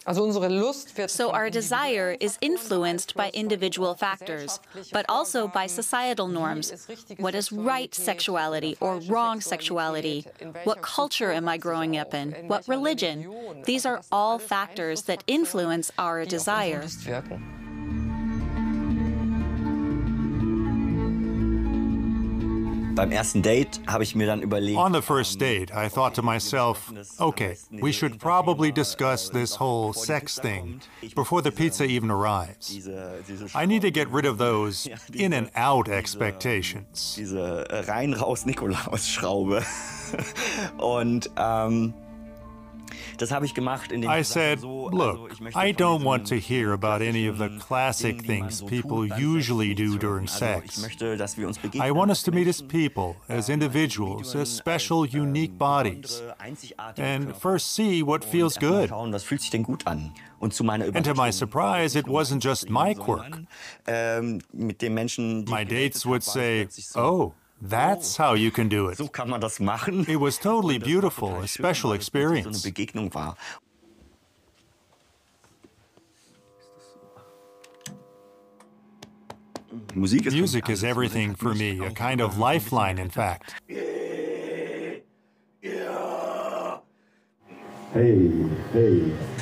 So our desire is influenced by individual factors, but also by societal norms. What is right sexuality or wrong sexuality? What culture am I growing up in? What religion? These are all factors that influence our desire. On the first date, I thought to myself, okay, we should probably discuss this whole sex thing before the pizza even arrives. I need to get rid of those in and out expectations. I said, look, I don't want to hear about any of the classic things people usually do during sex. I want us to meet as people, as individuals, as special, unique bodies, and first see what feels good. And to my surprise, it wasn't just my quirk. My dates would say, oh, that's how you can do it. It was totally beautiful, a special experience. Music is everything for me, a kind of lifeline, in fact. Hey, hey.